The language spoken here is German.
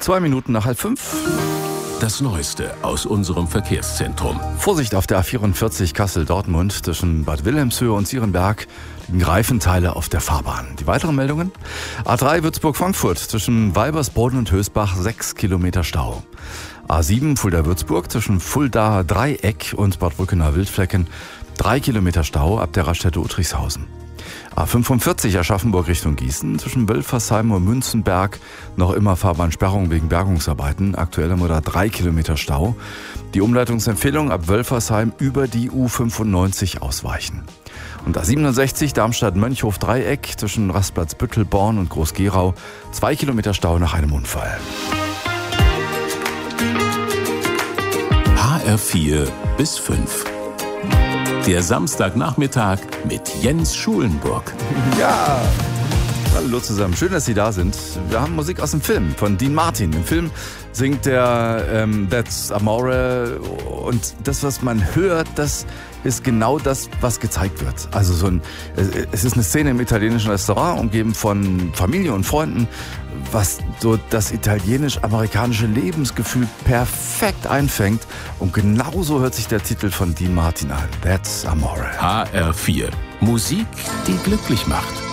2 Minuten nach 4:30. Das Neueste aus unserem Verkehrszentrum. Vorsicht auf der A44 Kassel-Dortmund zwischen Bad Wilhelmshöhe und Sierenberg. Liegen Reifenteile auf der Fahrbahn. Die weiteren Meldungen? A3 Würzburg-Frankfurt zwischen Weibersboden und Hösbach 6 Kilometer Stau. A7 Fulda-Würzburg zwischen Fulda-Dreieck und Bad Brückener-Wildflecken 3 Kilometer Stau ab der Raststätte Uttrichshausen. A45 Aschaffenburg Richtung Gießen zwischen Wölfersheim und Münzenberg noch immer Fahrbahnsperrung wegen Bergungsarbeiten. Aktuell haben wir da 3 Kilometer Stau. Die Umleitungsempfehlung ab Wölfersheim über die U95 ausweichen. Und A67 Darmstadt-Mönchhof-Dreieck zwischen Rastplatz Büttelborn und Groß-Gerau 2 Kilometer Stau nach einem Unfall. HR4 bis 5. Der Samstagnachmittag mit Jens Schulenburg. Ja, hallo zusammen. Schön, dass Sie da sind. Wir haben Musik aus dem Film von Dean Martin. Im Film singt der That's Amore. Und das, was man hört, das ist genau das, was gezeigt wird. Also es ist eine Szene im italienischen Restaurant, umgeben von Familie und Freunden, was so das italienisch-amerikanische Lebensgefühl perfekt einfängt. Und genauso hört sich der Titel von Dean Martin an. That's Amore. HR4. Musik, die glücklich macht.